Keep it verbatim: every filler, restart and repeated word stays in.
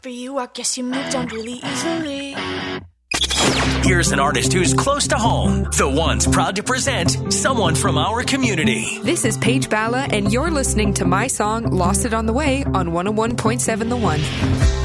for you, I guess you moved on really easily. Here's an artist who's close to home. The One's proud to present someone from our community. This is Paige Balla, and you're listening to my song, Lost It on the Way, on one oh one point seven The One.